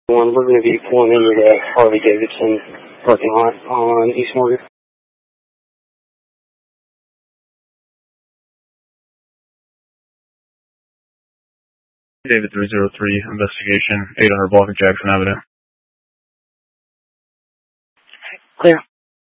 We're going to be pulling into the Harley-Davidson parking lot on East Morgan. David 303, investigation, 800 block of Jackson Avenue. Clear.